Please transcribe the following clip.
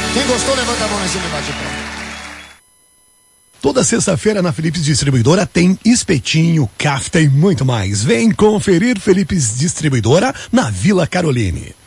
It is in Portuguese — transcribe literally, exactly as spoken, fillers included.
Quem gostou, levanta a mão em cima e bate palma. Toda sexta-feira na Philips Distribuidora tem espetinho, kafta e muito mais. Vem conferir Philips Distribuidora na Vila Caroline.